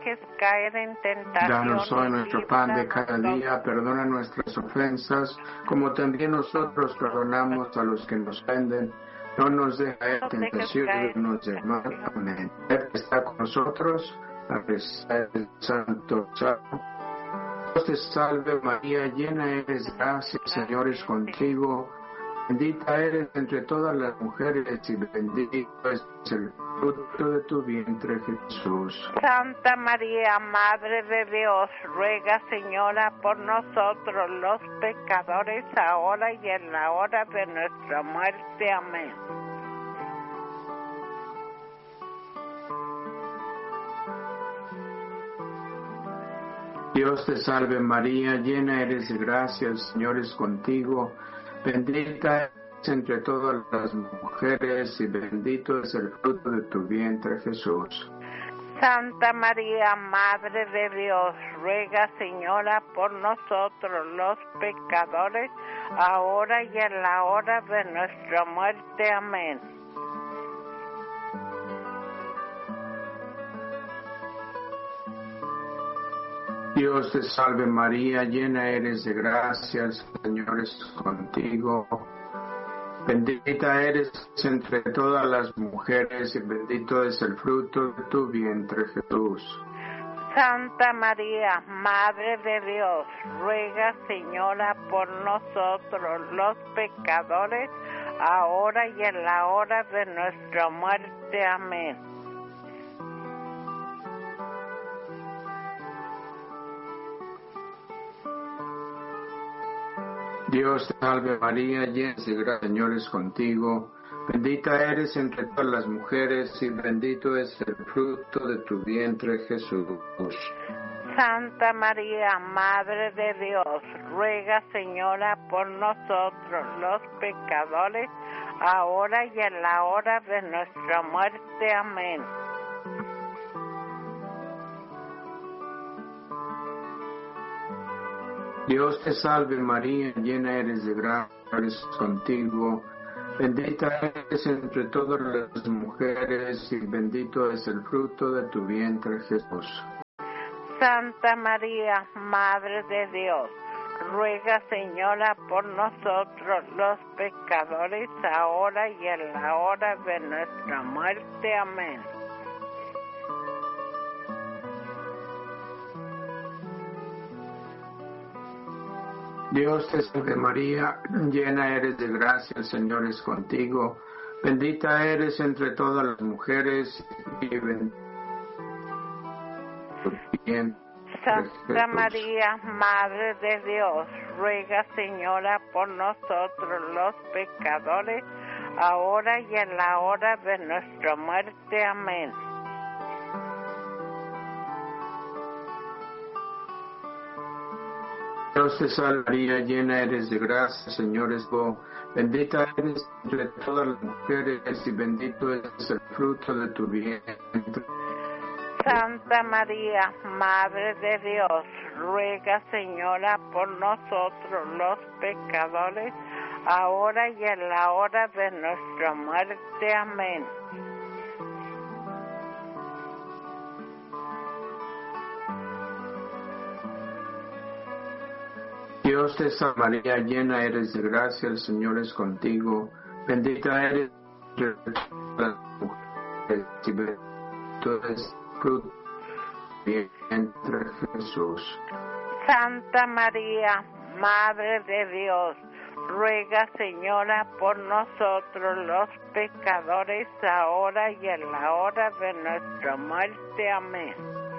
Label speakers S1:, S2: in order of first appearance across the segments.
S1: dejes caer en tentación.
S2: Danos hoy nuestro pan de cada
S1: líbranos.
S2: día, perdona nuestras ofensas, como también nosotros perdonamos a los que nos ofenden. No nos dejes caer en tentación, líbranos del mal. Amén. Él está con nosotros, a pesar del Santo Salmo. Dios te salve María, llena eres de gracia, el Señor es contigo. Bendita eres entre todas las mujeres y bendito es el fruto de tu vientre, Jesús.
S1: Santa María, Madre de Dios, ruega, Señora, por nosotros los pecadores, ahora y en la hora de nuestra muerte. Amén.
S2: Dios te salve María, llena eres de gracia, el Señor es contigo. Bendita eres entre todas las mujeres y bendito es el fruto de tu vientre, Jesús.
S1: Santa María, Madre de Dios, ruega, Señora, por nosotros los pecadores, ahora y en la hora de nuestra muerte. Amén.
S2: Dios te salve María, llena eres de gracia, el Señor es contigo. Bendita eres entre todas las mujeres y bendito es el fruto de tu vientre, Jesús.
S1: Santa María, Madre de Dios, ruega, Señora, por nosotros los pecadores, ahora y en la hora de nuestra muerte. Amén.
S2: Dios te salve María, llena de gracia, el Señor es contigo. Bendita eres entre todas las mujeres y bendito es el fruto de tu vientre, Jesús.
S1: Santa María, Madre de Dios, ruega, Señora, por nosotros los pecadores, ahora y en la hora de nuestra muerte. Amén.
S2: Dios te salve María, llena eres de gracia, eres contigo. Bendita eres entre todas las mujeres y bendito es el fruto de tu vientre, Jesús.
S1: Santa María, Madre de Dios, ruega, Señora, por nosotros los pecadores, ahora y en la hora de nuestra muerte. Amén.
S2: Dios te salve María, llena eres de gracia, el Señor es contigo. Bendita eres entre todas las mujeres y bendito tu vientre,
S1: Santa
S2: Jesús.
S1: María, Madre de Dios, ruega, Señora, por nosotros los pecadores, ahora y en la hora de nuestra muerte. Amén.
S2: Dios te salve María, llena eres de gracia, el Señor es contigo. Bendita eres entre todas las mujeres y bendito es el fruto de tu vientre.
S1: Santa María, Madre de Dios, ruega, Señora, por nosotros los pecadores, ahora y en la hora de nuestra muerte. Amén.
S2: Dios te salve María, llena eres de gracia, el Señor es contigo. Bendita eres entre las mujeres y bendito es el fruto de tu vientre, Jesús.
S1: Santa María, Madre de Dios, ruega, Señora, por nosotros los pecadores, ahora y en la hora de nuestra muerte. Amén.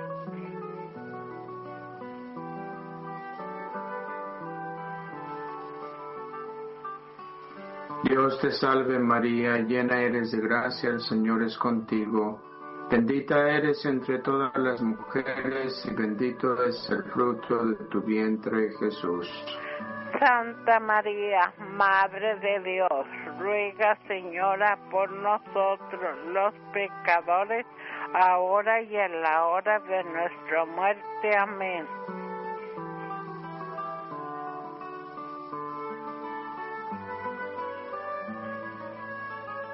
S2: Dios te salve María, llena eres de gracia, el Señor es contigo. Bendita eres entre todas las mujeres y bendito es el fruto de tu vientre, Jesús.
S1: Santa María, Madre de Dios, ruega, Señora, por nosotros los pecadores, ahora y en la hora de nuestra muerte. Amén.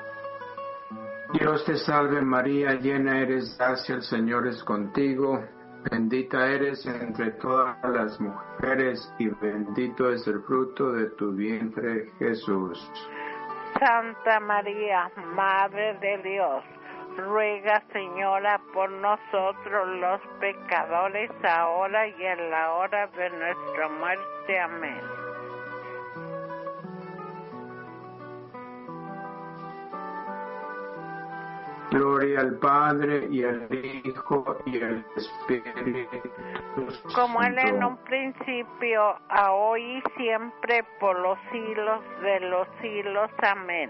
S2: Dios te salve María, llena eres de gracia, el Señor es contigo. Bendita eres entre todas las mujeres y bendito es el fruto de tu vientre, Jesús.
S1: Santa María, Madre de Dios, ruega, Señora, por nosotros los pecadores, ahora y en la hora de nuestra muerte. Amén.
S2: Gloria al Padre, y al Hijo, y al Espíritu
S1: como
S2: Santo.
S1: era en un principio, a hoy y siempre, por los siglos de los siglos. Amén.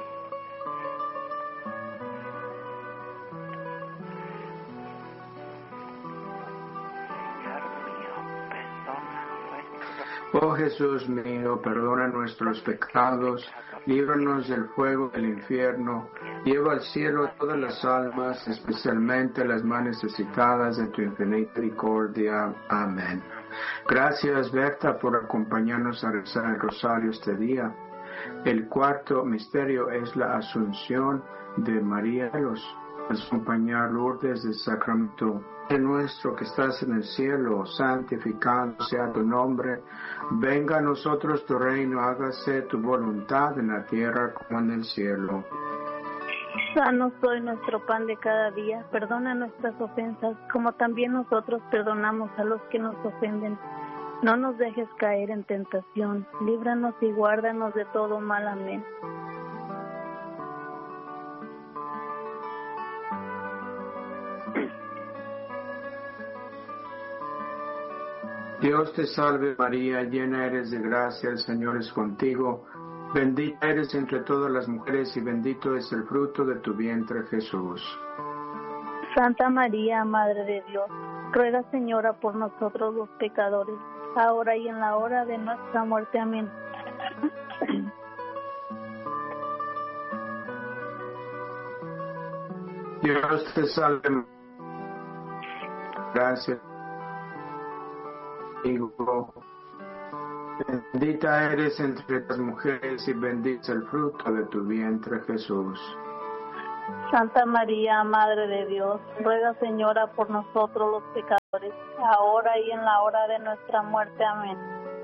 S2: Oh Jesús mío, perdona nuestros pecados, líbranos del fuego del infierno, lleva al cielo a todas las almas, especialmente las más necesitadas de tu infinita misericordia. Amén. Gracias, Berta, por acompañarnos a rezar el rosario este día. El cuarto misterio es la Asunción de María. Los acompañar Lourdes del Sacramento. Padre nuestro que estás en el cielo, santificado sea tu nombre. Venga a nosotros tu reino, hágase tu voluntad en la tierra como en el cielo.
S3: Danos hoy nuestro pan de cada día, perdona nuestras ofensas, como también nosotros perdonamos a los que nos ofenden. No nos dejes caer en tentación, líbranos y guárdanos de todo mal. Amén.
S2: Dios te salve María, llena eres de gracia, el Señor es contigo. Bendita eres entre todas las mujeres y bendito es el fruto de tu vientre, Jesús.
S3: Santa María, Madre de Dios, ruega, Señora, por nosotros los pecadores, ahora y en la hora de nuestra muerte. Amén.
S2: Dios te salve, gracias. Bendita eres entre las mujeres y bendito es el fruto de tu vientre, Jesús.
S3: Santa María, Madre de Dios, ruega, Señora, por nosotros los pecadores, ahora y en la hora de nuestra muerte. Amén.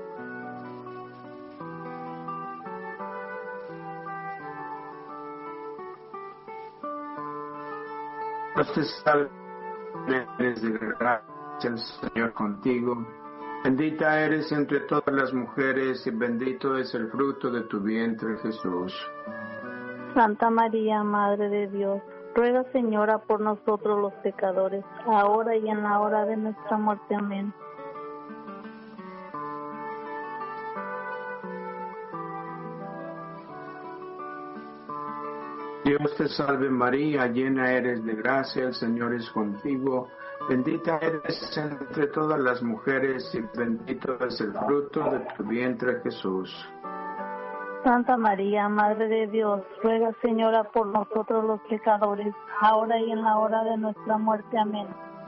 S2: Dios te salve, eres de gracia, el Señor contigo. Bendita eres entre todas las mujeres y bendito es el fruto de tu vientre, Jesús.
S3: Santa María, Madre de Dios, ruega, Señora, por nosotros los pecadores, ahora y en la hora de nuestra muerte. Amén.
S2: Dios te salve María, llena eres de gracia, el Señor es contigo. Bendita eres entre todas las mujeres y bendito es el fruto de tu vientre, Jesús.
S3: Santa María, Madre de Dios, ruega, Señora, por nosotros los pecadores, ahora y en la hora de nuestra muerte. Amén.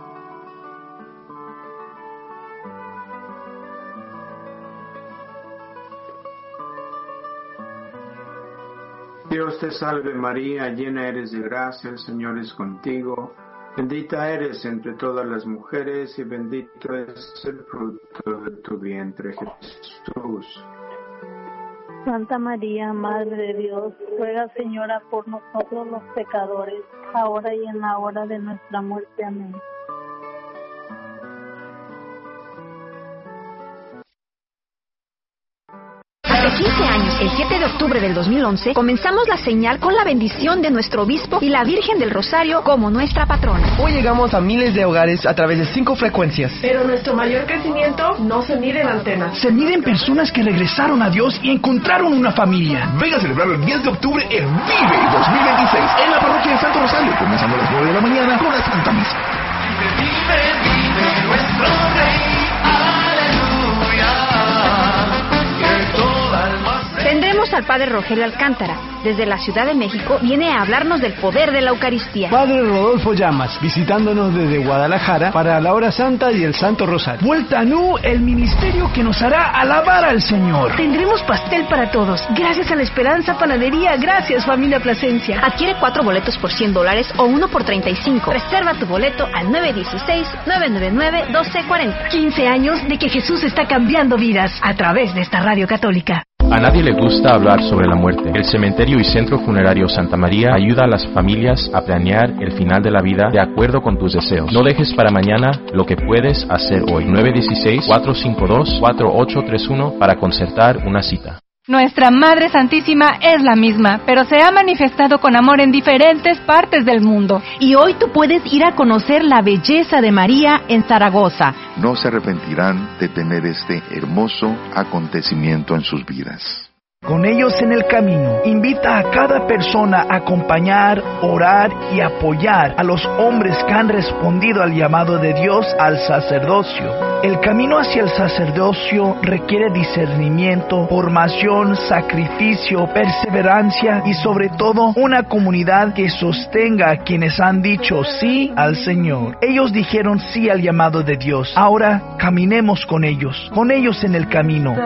S2: Dios te salve María, llena eres de gracia, el Señor es contigo. Bendita eres entre todas las mujeres y bendito es el fruto de tu vientre, Jesús.
S3: Santa María, Madre de Dios, ruega, Señora, por nosotros los pecadores, ahora y en la hora de nuestra muerte. Amén.
S4: Hace 15 años, el 7 de octubre del 2011, comenzamos la señal con la bendición de nuestro obispo y la Virgen del Rosario como nuestra patrona.
S5: Hoy llegamos a miles de hogares a través de 5 frecuencias.
S6: Pero nuestro mayor crecimiento no se mide en antenas.
S7: Se mide en personas que regresaron a Dios y encontraron una familia.
S8: Venga a celebrar el 10 de octubre en Vive 2026 en la parroquia de Santo Rosario, comenzando a las 9 de la mañana con la Santa Misa.
S9: Vive nuestro Rey, aleluya.
S4: Tendremos Tenemos al Padre Rogelio Alcántara. Desde la Ciudad de México viene a hablarnos del poder de la Eucaristía.
S7: Padre Rodolfo Llamas, visitándonos desde Guadalajara para la Hora Santa y el Santo Rosario. Vuelta a Nu, el ministerio que nos hará alabar al Señor.
S9: Tendremos pastel para todos, gracias a la Esperanza Panadería. Gracias, familia Plasencia.
S4: Adquiere 4 boletos por $100 o 1 por $35. Reserva tu boleto al 916-999-1240.
S9: 15 años de que Jesús está cambiando vidas a través de esta radio católica.
S10: A nadie le gusta hablar sobre la muerte. El Cementerio y Centro Funerario Santa María ayuda a las familias a planear el final de la vida de acuerdo con tus deseos. No dejes para mañana lo que puedes hacer hoy. 916-452-4831 para concertar una cita.
S11: Nuestra Madre Santísima es la misma, pero se ha manifestado con amor en diferentes partes del mundo.
S12: Y hoy tú puedes ir a conocer la belleza de María en Zaragoza.
S13: No se arrepentirán de tener este hermoso acontecimiento en sus vidas.
S7: Con ellos en el camino, invita a cada persona a acompañar, orar y apoyar a los hombres que han respondido al llamado de Dios al sacerdocio. El camino hacia el sacerdocio requiere discernimiento, formación, sacrificio, perseverancia y sobre todo una comunidad que sostenga a quienes han dicho sí al Señor. Ellos dijeron sí al llamado de Dios. Ahora caminemos con ellos en el camino.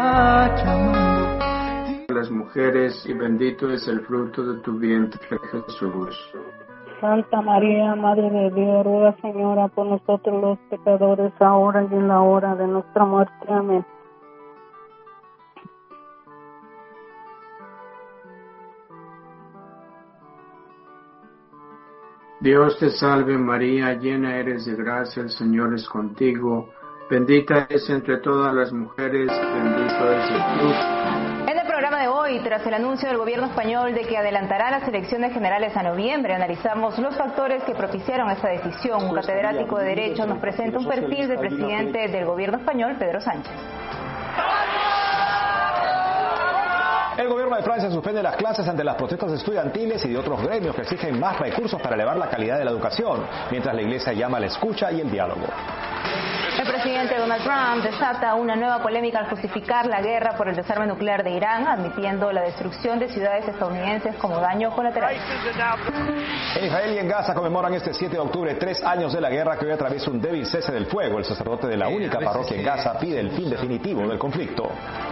S2: Las mujeres y bendito es el fruto de tu vientre, Jesús.
S3: Santa María, Madre de Dios, ruega, Señora, por nosotros los pecadores, ahora y en la hora de nuestra muerte. Amén.
S2: Dios te salve María, llena eres de gracia, el Señor es contigo. Bendita es entre todas las mujeres, bendito es el fruto.
S14: En el programa de hoy, tras el anuncio del gobierno español de que adelantará las elecciones generales a noviembre, analizamos los factores que propiciaron esta decisión. Un catedrático de Derecho nos presenta un perfil del presidente del gobierno español, Pedro Sánchez.
S15: El gobierno de Francia suspende las clases ante las protestas estudiantiles y de otros gremios que exigen más recursos para elevar la calidad de la educación, mientras la Iglesia llama a la escucha y el diálogo.
S14: El presidente Donald Trump desata una nueva polémica al justificar la guerra por el desarme nuclear de Irán, admitiendo la destrucción de ciudades estadounidenses como daño colateral.
S15: En Israel y en Gaza conmemoran este 7 de octubre 3 años de la guerra que hoy atraviesa un débil cese del fuego. El sacerdote de la única parroquia en Gaza pide el fin definitivo del conflicto.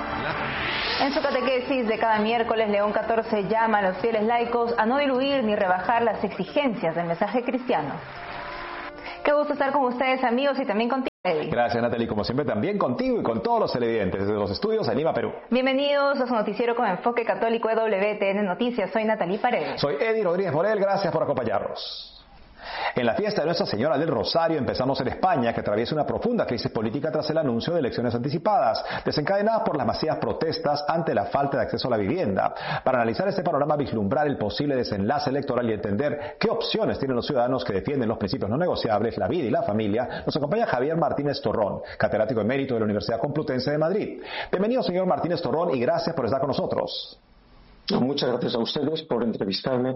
S14: En su catequesis de cada miércoles, León XIV llama a los fieles laicos a no diluir ni rebajar las exigencias del mensaje cristiano. Qué gusto estar con ustedes, amigos, y también contigo, Eddie.
S15: Gracias, Natalie, como siempre, también contigo y con todos los televidentes desde los estudios en Lima, Perú.
S14: Bienvenidos a su noticiero con enfoque católico EWTN Noticias. Soy Natalie Paredes.
S15: Soy Eddie Rodríguez Morel, gracias por acompañarnos. En la fiesta de Nuestra Señora del Rosario empezamos en España, que atraviesa una profunda crisis política tras el anuncio de elecciones anticipadas, desencadenadas por las masivas protestas ante la falta de acceso a la vivienda. Para analizar este panorama, vislumbrar el posible desenlace electoral y entender qué opciones tienen los ciudadanos que defienden los principios no negociables, la vida y la familia, nos acompaña Javier Martínez Torrón, catedrático emérito de la Universidad Complutense de Madrid. Bienvenido, señor Martínez Torrón, y gracias por estar con nosotros.
S16: Muchas gracias a ustedes por entrevistarme.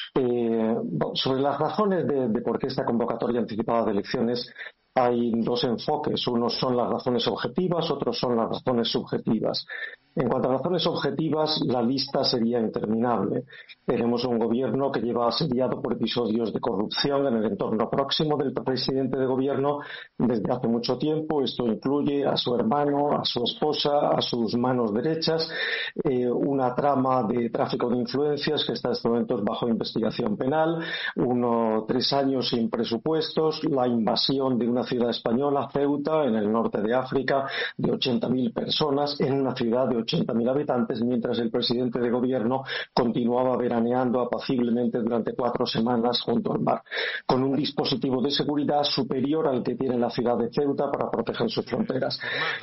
S16: Sobre las razones de por qué esta convocatoria anticipada de elecciones, hay dos enfoques. Unos son las razones objetivas, otros son las razones subjetivas. En cuanto a razones objetivas, la lista sería interminable. Tenemos un gobierno que lleva asediado por episodios de corrupción en el entorno próximo del presidente de gobierno desde hace mucho tiempo. Esto incluye a su hermano, a su esposa, a sus manos derechas, una trama de tráfico de influencias que está en estos momentos bajo investigación penal, 3 años sin presupuestos, la invasión de una ciudad española, Ceuta, en el norte de África, de 80.000 personas, en una ciudad de 80.000 habitantes, mientras el presidente de gobierno continuaba veraneando apaciblemente durante 4 semanas junto al mar, con un dispositivo de seguridad superior al que tiene la ciudad de Ceuta para proteger sus fronteras.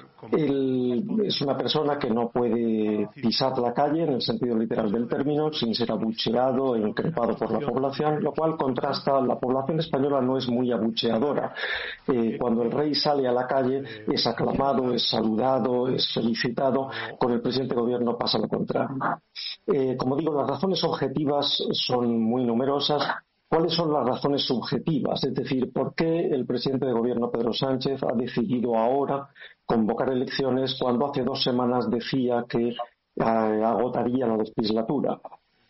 S16: Él es una persona que no puede pisar la calle en el sentido literal del término sin ser abucheado e increpado por la población, lo cual contrasta. La población española no es muy abucheadora. Cuando el rey sale a la calle es aclamado, es saludado, es felicitado. Con el presidente de gobierno pasa lo contrario. Como digo, las razones objetivas son muy numerosas. ¿Cuáles son las razones subjetivas? Es decir, ¿por qué el presidente de gobierno, Pedro Sánchez, ha decidido ahora convocar elecciones cuando hace 2 semanas decía que agotaría la legislatura.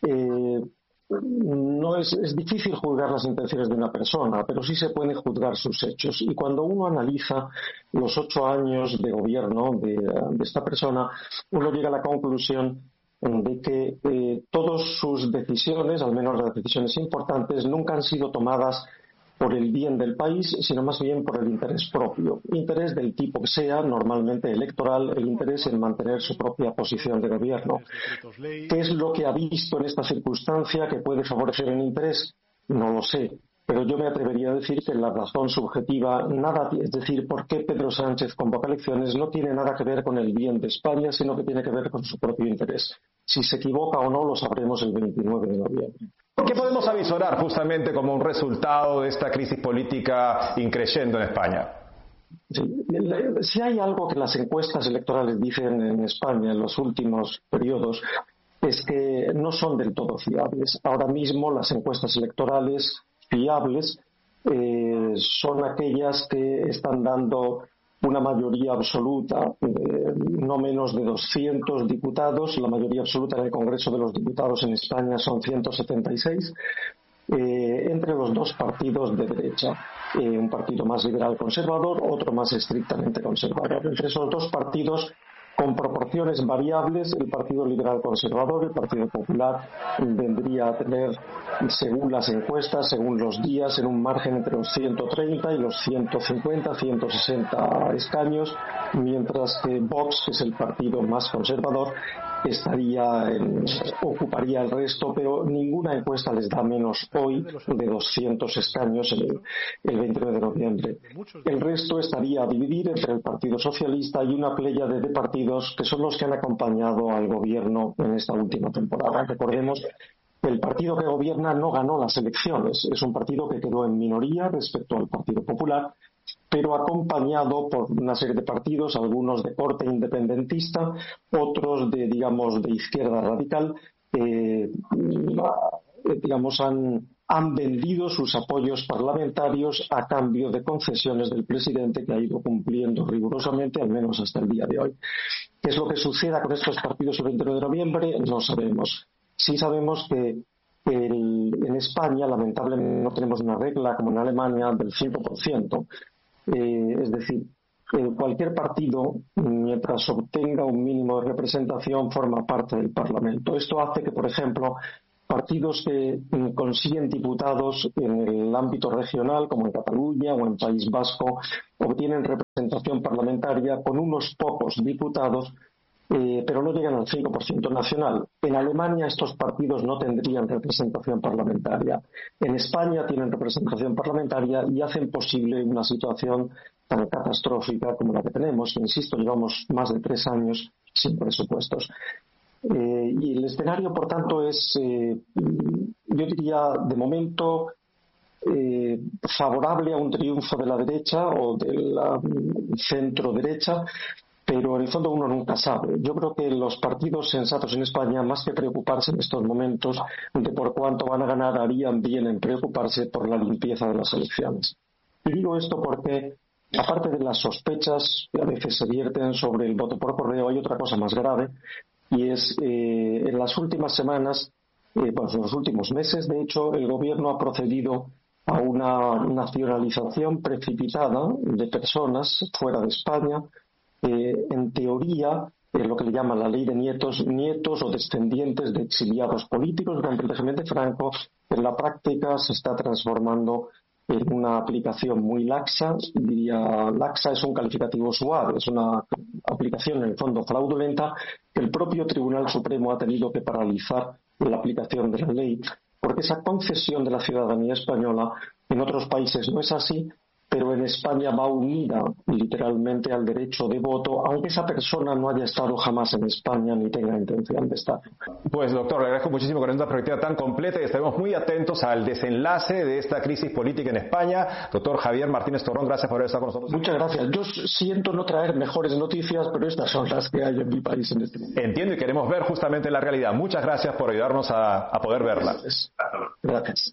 S16: No es difícil juzgar las intenciones de una persona, pero sí se pueden juzgar sus hechos. Y cuando uno analiza los 8 años de gobierno de esta persona, uno llega a la conclusión de que todas sus decisiones, al menos las decisiones importantes, nunca han sido tomadas por el bien del país, sino más bien por el interés propio. Interés del tipo que sea, normalmente electoral, el interés en mantener su propia posición de gobierno. ¿Qué es lo que ha visto en esta circunstancia que puede favorecer el interés? No lo sé, pero yo me atrevería a decir que la razón subjetiva, es decir, por qué Pedro Sánchez convoca elecciones, no tiene nada que ver con el bien de España, sino que tiene que ver con su propio interés. Si se equivoca o no, lo sabremos el 29 de noviembre.
S15: ¿Qué podemos avisorar justamente como un resultado de esta crisis política increciendo en España?
S16: Sí, si hay algo que las encuestas electorales dicen en España en los últimos periodos, es que no son del todo fiables. Ahora mismo las encuestas electorales fiables son aquellas que están dando una mayoría absoluta, no menos de 200 diputados. La mayoría absoluta en el Congreso de los Diputados en España son 176, entre los dos partidos de derecha, un partido más liberal conservador, otro más estrictamente conservador. Entre esos dos partidos, con proporciones variables, el Partido Liberal Conservador, el Partido Popular, vendría a tener, según las encuestas, según los días, en un margen entre los 130 y los 150, 160 escaños, mientras que Vox, que es el partido más conservador, ocuparía el resto, pero ninguna encuesta les da menos hoy de 200 escaños el 29 de noviembre. El resto estaría a dividir entre el Partido Socialista y una pléyade de partidos que son los que han acompañado al gobierno en esta última temporada. Recordemos que el partido que gobierna no ganó las elecciones, es un partido que quedó en minoría respecto al Partido Popular, pero acompañado por una serie de partidos, algunos de corte independentista, otros de izquierda radical, han vendido sus apoyos parlamentarios a cambio de concesiones del presidente, que ha ido cumpliendo rigurosamente, al menos hasta el día de hoy. ¿Qué es lo que suceda con estos partidos el 29 de noviembre? No sabemos. Sí sabemos que en España, lamentablemente, no tenemos una regla como en Alemania del 5%. Es decir, cualquier partido, mientras obtenga un mínimo de representación, forma parte del Parlamento. Esto hace que, por ejemplo, partidos que consiguen diputados en el ámbito regional, como en Cataluña o en País Vasco, obtienen representación parlamentaria con unos pocos diputados, pero no llegan al 5% nacional. En Alemania estos partidos no tendrían representación parlamentaria. En España tienen representación parlamentaria y hacen posible una situación tan catastrófica como la que tenemos. Insisto, llevamos más de 3 años sin presupuestos. Y el escenario, por tanto, es, yo diría, de momento, favorable a un triunfo de la derecha o de la centro-derecha, pero en el fondo uno nunca sabe. Yo creo que los partidos sensatos en España, más que preocuparse en estos momentos de por cuánto van a ganar, harían bien en preocuparse por la limpieza de las elecciones. Y digo esto porque, aparte de las sospechas que a veces se vierten sobre el voto por correo, hay otra cosa más grave, y es en las últimas semanas, en los últimos meses, de hecho, el gobierno ha procedido a una nacionalización precipitada de personas fuera de España. En teoría, lo que le llaman la ley de nietos o descendientes de exiliados políticos durante el régimen de Franco. En la práctica se está transformando en una aplicación muy laxa. Diría, laxa es un calificativo suave, es una aplicación en el fondo fraudulenta, que el propio Tribunal Supremo ha tenido que paralizar la aplicación de la ley, porque esa concesión de la ciudadanía española en otros países no es así, pero en España va unida literalmente al derecho de voto, aunque esa persona no haya estado jamás en España ni tenga intención de estar.
S15: Pues, doctor, le agradezco muchísimo con esta perspectiva tan completa y estaremos muy atentos al desenlace de esta crisis política en España. Doctor Javier Martínez Torrón, gracias por haber estado con nosotros.
S16: Muchas gracias. Yo siento no traer mejores noticias, pero estas son las que hay en mi país en este momento.
S15: Entiendo y queremos ver justamente la realidad. Muchas gracias por ayudarnos a poder verla.
S16: Gracias.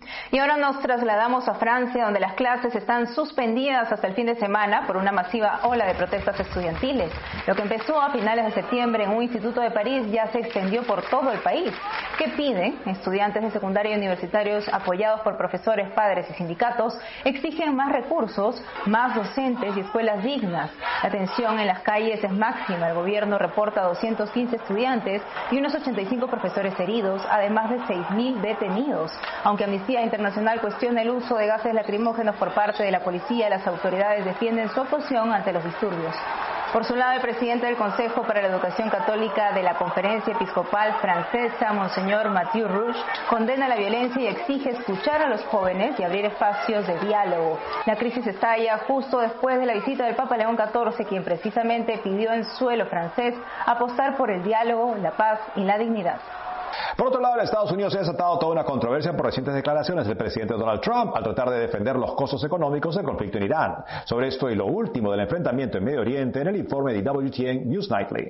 S14: Y ahora nos trasladamos a Francia, donde las clases están suspendidas hasta el fin de semana por una masiva ola de protestas estudiantiles. Lo que empezó a finales de septiembre en un instituto de París ya se extendió por todo el país. ¿Qué piden? Estudiantes de secundaria y universitarios apoyados por profesores, padres y sindicatos exigen más recursos, más docentes y escuelas dignas. La tensión en las calles es máxima. El gobierno reporta 215 estudiantes y unos 85 profesores heridos, además de 6.000 detenidos. Aunque Amnistía Internacional cuestiona el uso de gases lacrimógenos por parte de la policía, las autoridades defienden su oposición ante los disturbios. Por su lado, el presidente del Consejo para la Educación Católica de la Conferencia Episcopal Francesa, Monseñor Mathieu Rouge, condena la violencia y exige escuchar a los jóvenes y abrir espacios de diálogo. La crisis estalla justo después de la visita del Papa León XIV, quien precisamente pidió en suelo francés apostar por el diálogo, la paz y la dignidad.
S15: Por otro lado, en Estados Unidos se ha desatado toda una controversia por recientes declaraciones del presidente Donald Trump al tratar de defender los costos económicos del conflicto en Irán. Sobre esto y lo último del enfrentamiento en Medio Oriente en el informe de WTN News Nightly.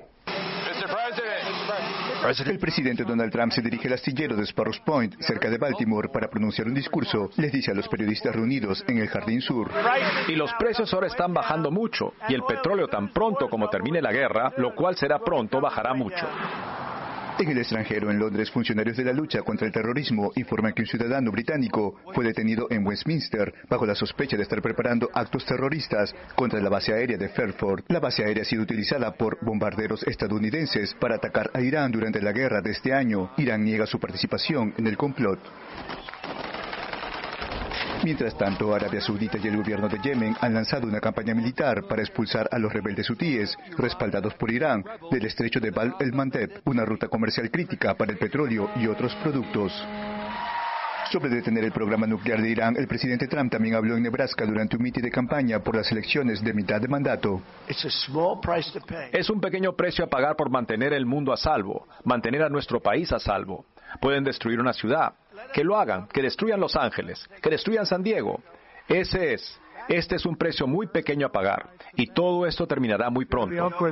S17: El presidente Donald Trump se dirige al astillero de Sparrows Point, cerca de Baltimore, para pronunciar un discurso. Les dice a los periodistas reunidos en el Jardín Sur.
S18: Y los precios ahora están bajando mucho, y el petróleo tan pronto como termine la guerra, lo cual será pronto, bajará mucho.
S17: En el extranjero, en Londres, funcionarios de la lucha contra el terrorismo informan que un ciudadano británico fue detenido en Westminster bajo la sospecha de estar preparando actos terroristas contra la base aérea de Fairford. La base aérea ha sido utilizada por bombarderos estadounidenses para atacar a Irán durante la guerra de este año. Irán niega su participación en el complot. Mientras tanto, Arabia Saudita y el gobierno de Yemen han lanzado una campaña militar para expulsar a los rebeldes hutíes, respaldados por Irán, del estrecho de Bab el-Mandeb, una ruta comercial crítica para el petróleo y otros productos. Sobre detener el programa nuclear de Irán, el presidente Trump también habló en Nebraska durante un mitin de campaña por las elecciones de mitad de mandato.
S18: Es un pequeño precio a pagar por mantener el mundo a salvo, mantener a nuestro país a salvo. Pueden destruir una ciudad. Que lo hagan, que destruyan Los Ángeles, que destruyan San Diego. Este es un precio muy pequeño a pagar, y todo esto terminará muy pronto.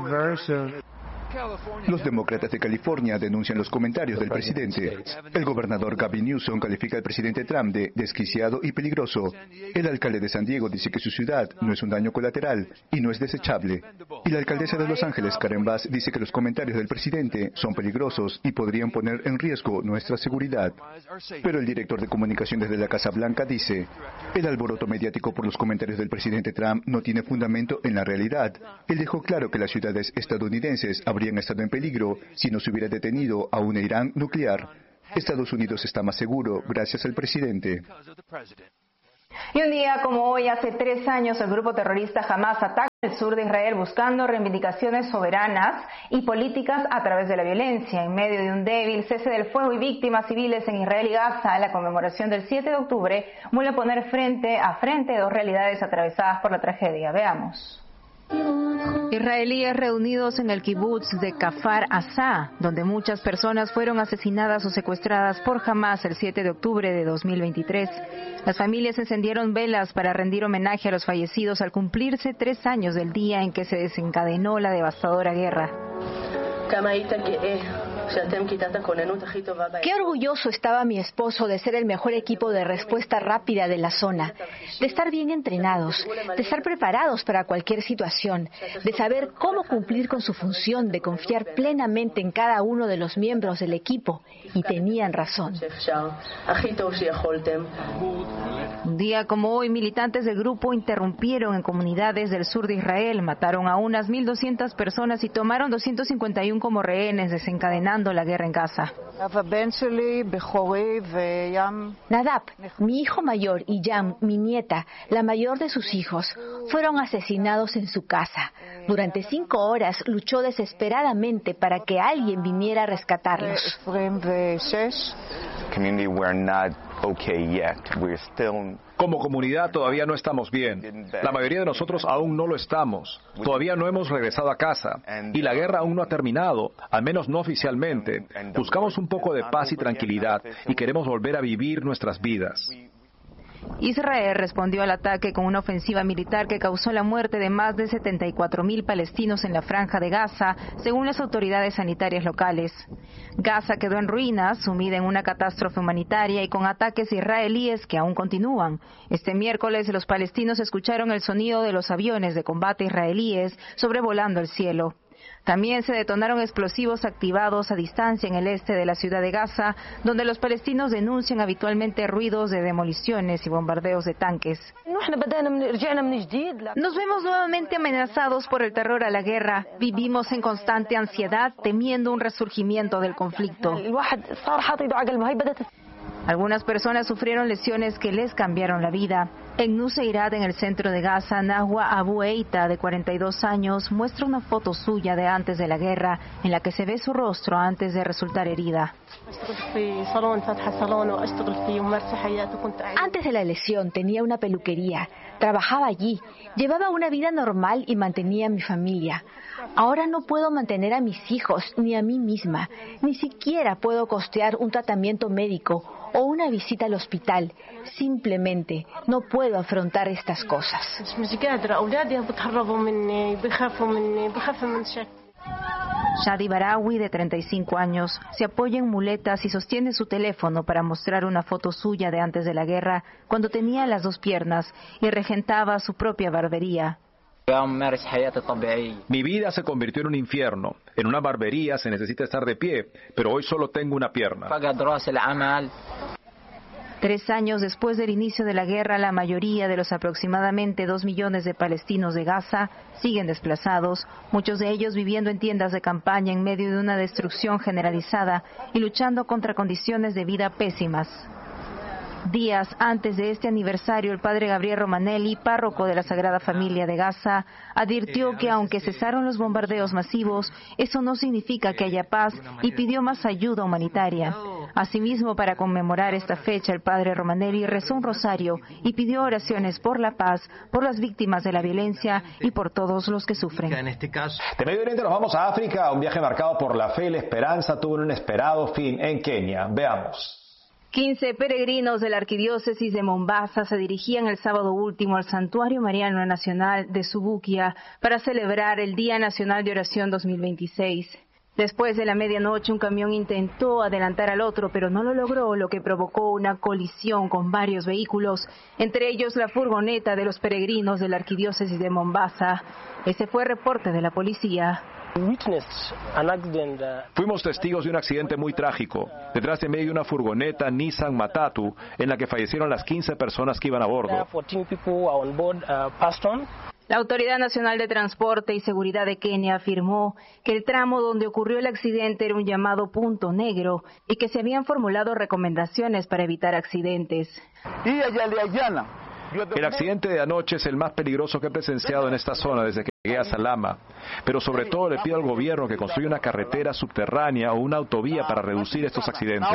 S17: Los demócratas de California denuncian los comentarios del presidente. El gobernador Gavin Newsom califica al presidente Trump de desquiciado y peligroso. El alcalde de San Diego dice que su ciudad no es un daño colateral y no es desechable. Y la alcaldesa de Los Ángeles, Karen Bass, dice que los comentarios del presidente son peligrosos y podrían poner en riesgo nuestra seguridad. Pero el director de comunicaciones de la Casa Blanca dice: el alboroto mediático por los comentarios del presidente Trump no tiene fundamento en la realidad. Él dejó claro que las ciudades estadounidenses habrían estado en peligro si no se hubiera detenido a un Irán nuclear. Estados Unidos está más seguro gracias al presidente.
S14: Y un día como hoy, hace 3 años, el grupo terrorista Hamas ataca el sur de Israel buscando reivindicaciones soberanas y políticas a través de la violencia. En medio de un débil cese del fuego y víctimas civiles en Israel y Gaza, la conmemoración del 7 de octubre vuelve a poner frente a frente 2 realidades atravesadas por la tragedia. Veamos.
S12: Israelíes reunidos en el kibutz de Kfar Aza, donde muchas personas fueron asesinadas o secuestradas por Hamas el 7 de octubre de 2023. Las familias encendieron velas para rendir homenaje a los fallecidos al cumplirse 3 años del día en que se desencadenó la devastadora guerra.
S19: Qué orgulloso estaba mi esposo de ser el mejor equipo de respuesta rápida de la zona, de estar bien entrenados, de estar preparados para cualquier situación, de saber cómo cumplir con su función, de confiar plenamente en cada uno de los miembros del equipo. Y tenían razón.
S12: Un día como hoy, militantes del grupo interrumpieron en comunidades del sur de Israel, mataron a unas 1.200 personas y tomaron 251 como rehenes, desencadenando la guerra en Gaza.
S19: Nadab, mi hijo mayor, y Yam, mi nieta, la mayor de sus hijos, fueron asesinados en su casa. Durante 5 horas luchó desesperadamente para que alguien viniera a rescatarlos.
S18: Como comunidad todavía no estamos bien. La mayoría de nosotros aún no lo estamos. Todavía no hemos regresado a casa. Y la guerra aún no ha terminado, al menos no oficialmente. Buscamos un poco de paz y tranquilidad y queremos volver a vivir nuestras vidas.
S12: Israel respondió al ataque con una ofensiva militar que causó la muerte de más de 74,000 palestinos en la franja de Gaza, según las autoridades sanitarias locales. Gaza quedó en ruinas, sumida en una catástrofe humanitaria y con ataques israelíes que aún continúan. Este miércoles los palestinos escucharon el sonido de los aviones de combate israelíes sobrevolando el cielo. También se detonaron explosivos activados a distancia en el este de la ciudad de Gaza, donde los palestinos denuncian habitualmente ruidos de demoliciones y bombardeos de tanques. Nos vemos nuevamente amenazados por el terror a la guerra. Vivimos en constante ansiedad, temiendo un resurgimiento del conflicto. Algunas personas sufrieron lesiones que les cambiaron la vida. En Nuseirat, en el centro de Gaza, Nahwa Abu Eita, de 42 años, muestra una foto suya de antes de la guerra, en la que se ve su rostro antes de resultar herida.
S19: Antes de la lesión tenía una peluquería, trabajaba allí, llevaba una vida normal y mantenía a mi familia. Ahora no puedo mantener a mis hijos ni a mí misma, ni siquiera puedo costear un tratamiento médico o una visita al hospital. Simplemente no puedo afrontar estas cosas.
S12: Shadi Barawi, de 35 años, se apoya en muletas y sostiene su teléfono para mostrar una foto suya de antes de la guerra, cuando tenía las 2 piernas y regentaba su propia barbería.
S18: Mi vida se convirtió en un infierno. En una barbería se necesita estar de pie, pero hoy solo tengo una pierna.
S12: 3 años después del inicio de la guerra, la mayoría de los aproximadamente 2 millones de palestinos de Gaza siguen desplazados, muchos de ellos viviendo en tiendas de campaña en medio de una destrucción generalizada y luchando contra condiciones de vida pésimas. Días antes de este aniversario, el padre Gabriel Romanelli, párroco de la Sagrada Familia de Gaza, advirtió que aunque cesaron los bombardeos masivos, eso no significa que haya paz y pidió más ayuda humanitaria. Asimismo, para conmemorar esta fecha, el padre Romanelli rezó un rosario y pidió oraciones por la paz, por las víctimas de la violencia y por todos los que sufren.
S15: De Medio Oriente nos vamos a África. Un viaje marcado por la fe y la esperanza tuvo un inesperado fin en Kenia. Veamos.
S12: 15 peregrinos de la arquidiócesis de Mombasa se dirigían el sábado último al Santuario Mariano Nacional de Subukia para celebrar el Día Nacional de Oración 2026. Después de la medianoche, un camión intentó adelantar al otro, pero no lo logró, lo que provocó una colisión con varios vehículos, entre ellos la furgoneta de los peregrinos de la arquidiócesis de Mombasa. Ese fue el reporte de la policía.
S18: Fuimos testigos de un accidente muy trágico. Detrás de mí hay una furgoneta Nissan Matatu en la que fallecieron las 15 personas que iban a bordo.
S12: La Autoridad Nacional de Transporte y Seguridad de Kenia afirmó que el tramo donde ocurrió el accidente era un llamado punto negro y que se habían formulado recomendaciones para evitar accidentes.
S18: El accidente de anoche es el más peligroso que he presenciado en esta zona desde que llegué a Salama, pero sobre todo le pido al gobierno que construya una carretera subterránea o una autovía para reducir estos accidentes.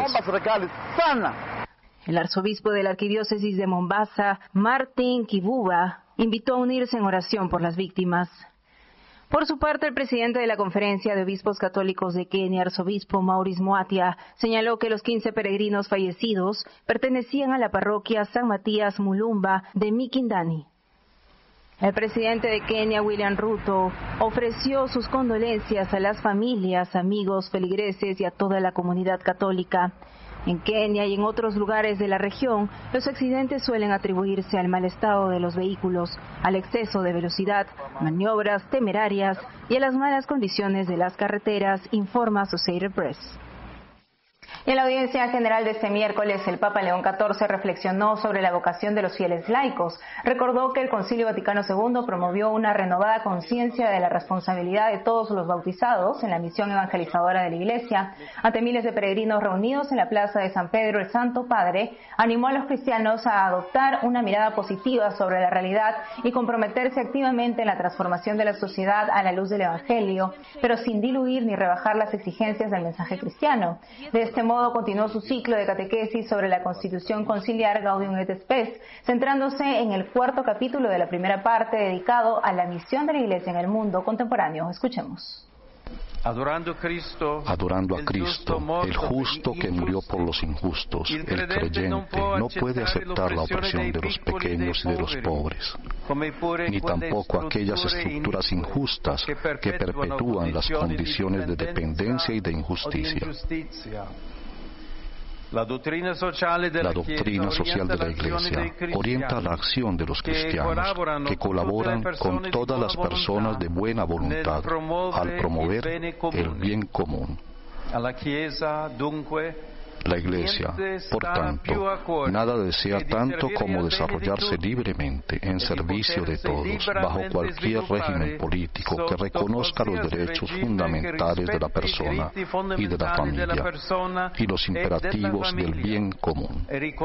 S12: El arzobispo de la arquidiócesis de Mombasa, Martin Kibuba, invitó a unirse en oración por las víctimas. Por su parte, el presidente de la Conferencia de Obispos Católicos de Kenia, arzobispo Maurice Moatia, señaló que los 15 peregrinos fallecidos pertenecían a la parroquia San Matías Mulumba de Mikindani. El presidente de Kenia, William Ruto, ofreció sus condolencias a las familias, amigos, feligreses y a toda la comunidad católica. En Kenia y en otros lugares de la región, los accidentes suelen atribuirse al mal estado de los vehículos, al exceso de velocidad, maniobras temerarias y a las malas condiciones de las carreteras, informa Associated Press.
S14: En la audiencia general de este miércoles, el Papa León XIV reflexionó sobre la vocación de los fieles laicos. Recordó que el Concilio Vaticano II promovió una renovada conciencia de la responsabilidad de todos los bautizados en la misión evangelizadora de la Iglesia. Ante miles de peregrinos reunidos en la plaza de San Pedro, el Santo Padre animó a los cristianos a adoptar una mirada positiva sobre la realidad y comprometerse activamente en la transformación de la sociedad a la luz del Evangelio, pero sin diluir ni rebajar las exigencias del mensaje cristiano. De este modo continuó su ciclo de catequesis sobre la Constitución Conciliar Gaudium et Spes, centrándose en el 4º capítulo de la primera parte dedicado a la misión de la Iglesia en el mundo contemporáneo. Escuchemos.
S20: Adorando a Cristo, el justo que murió por los injustos, el creyente no puede aceptar la opresión de los pequeños y de los pobres, ni tampoco aquellas estructuras injustas que perpetúan las condiciones de dependencia y de injusticia. La doctrina social de la Iglesia orienta la acción de los cristianos que colaboran con todas las personas de buena voluntad al promover el bien común. La Iglesia, por tanto, nada desea tanto como desarrollarse libremente en servicio de todos, bajo cualquier régimen político que reconozca los derechos fundamentales de la persona y de la familia y los imperativos del bien común.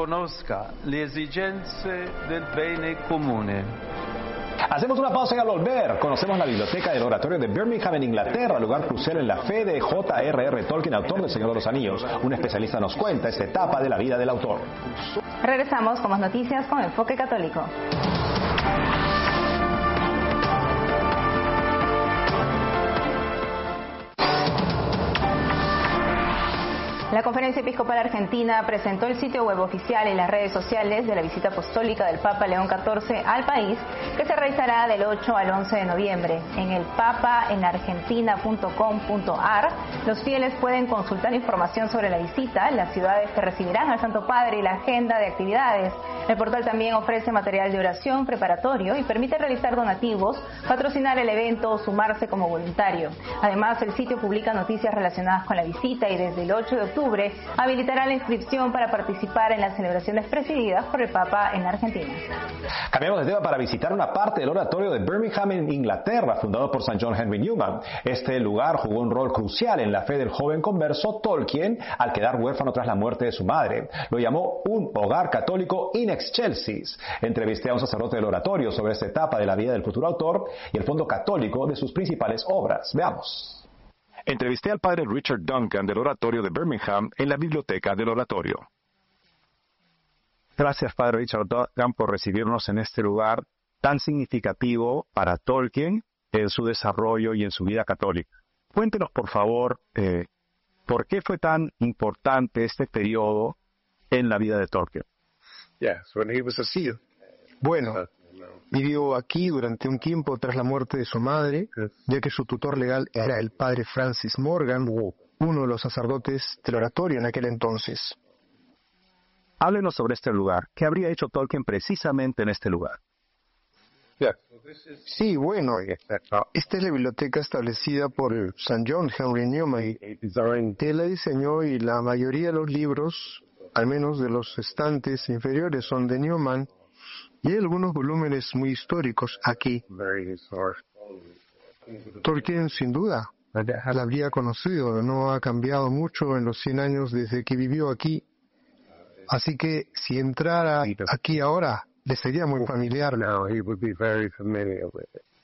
S15: Hacemos una pausa y al volver conocemos la biblioteca del Oratorio de Birmingham en Inglaterra, lugar crucial en la fe de J.R.R. Tolkien, autor del Señor de los Anillos. Un especialista nos cuenta esta etapa de la vida del autor.
S14: Regresamos con más noticias con Enfoque Católico. La Conferencia Episcopal Argentina presentó el sitio web oficial y las redes sociales de la visita apostólica del Papa León XIV al país, que se realizará del 8 al 11 de noviembre. En el papaenargentina.com.ar, los fieles pueden consultar información sobre la visita, las ciudades que recibirán al Santo Padre y la agenda de actividades. El portal también ofrece material de oración preparatorio y permite realizar donativos, patrocinar el evento o sumarse como voluntario. Además, el sitio publica noticias relacionadas con la visita y desde el 8 de octubre habilitará la inscripción para participar en las celebraciones presididas por el Papa en Argentina.
S15: Cambiamos de tema para visitar una parte del oratorio de Birmingham en Inglaterra, fundado por St. John Henry Newman. Este lugar jugó un rol crucial en la fe del joven converso Tolkien al quedar huérfano tras la muerte de su madre. Lo llamó un hogar católico in excelsis. Entrevisté a un sacerdote del oratorio sobre esta etapa de la vida del futuro autor y el fondo católico de sus principales obras. Veamos.
S18: Entrevisté al padre Richard Duncan del oratorio de Birmingham en la biblioteca del oratorio.
S21: Gracias, padre Richard Duncan, por recibirnos en este lugar tan significativo para Tolkien en su desarrollo y en su vida católica. Cuéntenos, por favor, por qué fue tan importante este periodo en la vida de Tolkien.
S22: Bueno, vivió aquí durante un tiempo tras la muerte de su madre, ya que su tutor legal era el padre Francis Morgan, uno de los sacerdotes del oratorio en aquel entonces.
S21: Háblenos sobre este lugar. ¿Qué habría hecho Tolkien precisamente en este lugar?
S22: Sí, bueno, esta es la biblioteca establecida por St. John Henry Newman. Él la diseñó y la mayoría de los libros, al menos de los estantes inferiores, son de Newman. Y hay algunos volúmenes muy históricos aquí. Tolkien, sin duda, la habría conocido. No ha cambiado mucho en los 100 años desde que vivió aquí. Así que si entrara aquí ahora, le sería muy familiar.